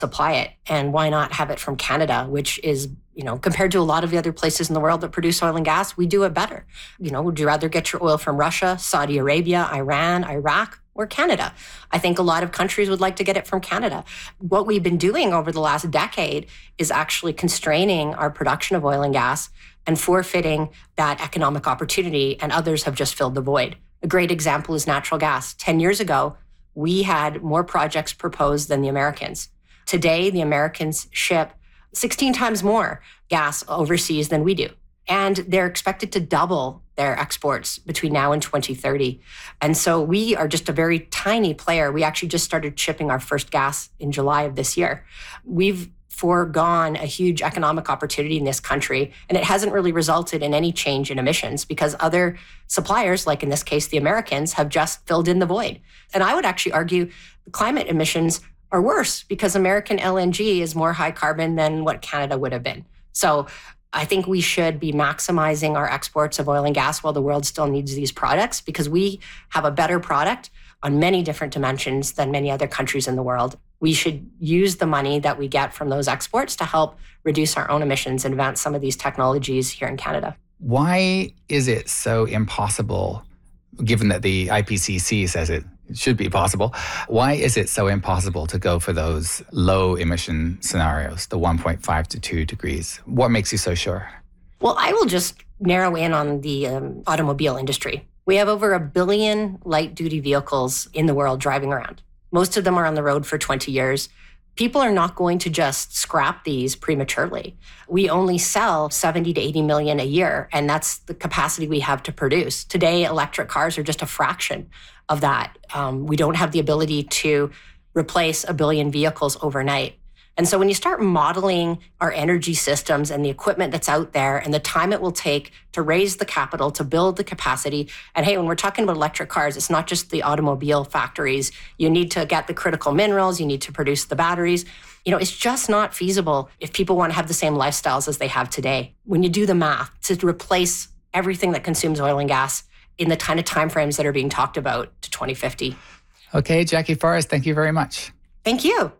supply it. And why not have it from Canada, which is, compared to a lot of the other places in the world that produce oil and gas, we do it better. Would you rather get your oil from Russia, Saudi Arabia, Iran, Iraq, or Canada? I think a lot of countries would like to get it from Canada. What we've been doing over the last decade is actually constraining our production of oil and gas and forfeiting that economic opportunity, and others have just filled the void. A great example is natural gas. 10 years ago, we had more projects proposed than the Americans. Today, the Americans ship 16 times more gas overseas than we do. And they're expected to double their exports between now and 2030. And so we are just a very tiny player. We actually just started shipping our first gas in July of this year. We've foregone a huge economic opportunity in this country, and it hasn't really resulted in any change in emissions because other suppliers, like in this case, the Americans, have just filled in the void. And I would actually argue the climate emissions are worse because American LNG is more high carbon than what Canada would have been. So I think we should be maximizing our exports of oil and gas while the world still needs these products, because we have a better product on many different dimensions than many other countries in the world. We should use the money that we get from those exports to help reduce our own emissions and advance some of these technologies here in Canada. Why is it so impossible, given that the IPCC says it should be possible, why is it so impossible to go for those low emission scenarios, the 1.5 to 2 degrees? What makes you so sure? Well, I will just narrow in on the automobile industry. We have over 1 billion light-duty vehicles in the world driving around. Most of them are on the road for 20 years. People are not going to just scrap these prematurely. We only sell 70 to 80 million a year, and that's the capacity we have to produce. Today, electric cars are just a fraction of that. We don't have the ability to replace 1 billion vehicles overnight. And so when you start modeling our energy systems and the equipment that's out there and the time it will take to raise the capital, to build the capacity, and hey, when we're talking about electric cars, it's not just the automobile factories. You need to get the critical minerals, you need to produce the batteries. It's just not feasible if people want to have the same lifestyles as they have today. When you do the math to replace everything that consumes oil and gas in the kind of timeframes that are being talked about to 2050. Okay, Jackie Forrest, thank you very much. Thank you.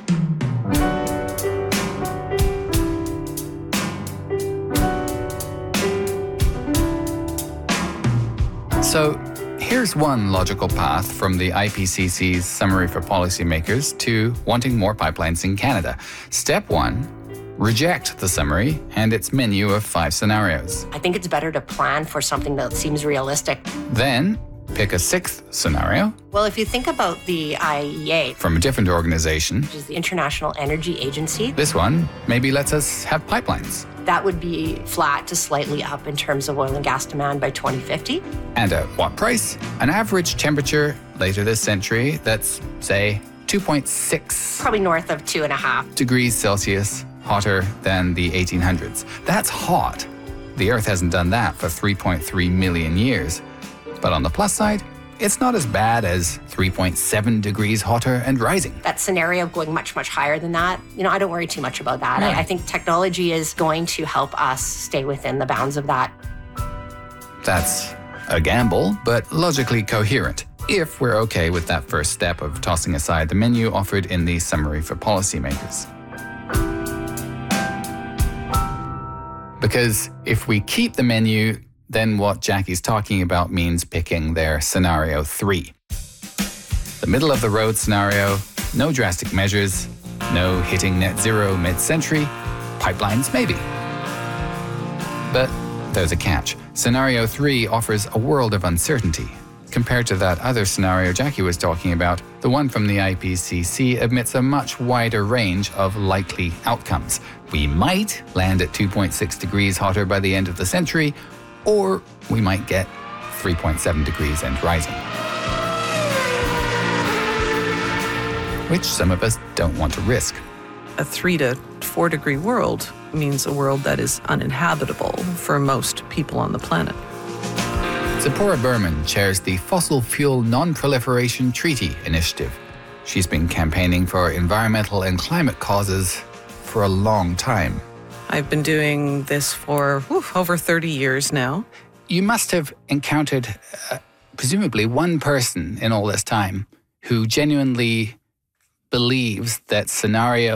So here's one logical path from the IPCC's Summary for Policymakers to wanting more pipelines in Canada. Step 1, reject the summary and its menu of 5 scenarios. I think it's better to plan for something that seems realistic. Then pick a 6th scenario. Well, if you think about the IEA, from a different organization, which is the International Energy Agency, this one maybe lets us have pipelines. That would be flat to slightly up in terms of oil and gas demand by 2050. And at what price? An average temperature later this century that's, say, 2.6... probably north of 2.5 degrees Celsius hotter than the 1800s. That's hot. The Earth hasn't done that for 3.3 million years. But on the plus side, it's not as bad as 3.7 degrees hotter and rising. That scenario going much, much higher than that, I don't worry too much about that. No. I think technology is going to help us stay within the bounds of that. That's a gamble, but logically coherent, if we're okay with that first step of tossing aside the menu offered in the Summary for Policymakers. Because if we keep the menu, then what Jackie's talking about means picking their scenario 3. The middle of the road scenario, no drastic measures, no hitting net zero mid-century, pipelines maybe. But there's a catch. Scenario 3 offers a world of uncertainty. Compared to that other scenario Jackie was talking about, the one from the IPCC admits a much wider range of likely outcomes. We might land at 2.6 degrees hotter by the end of the century, or we might get 3.7 degrees and rising. Which some of us don't want to risk. A 3 to 4 degree world means a world that is uninhabitable for most people on the planet. Zipporah Berman chairs the Fossil Fuel Non-Proliferation Treaty Initiative. She's been campaigning for environmental and climate causes for a long time. I've been doing this for over 30 years now. You must have encountered, presumably, one person in all this time who genuinely believes that scenario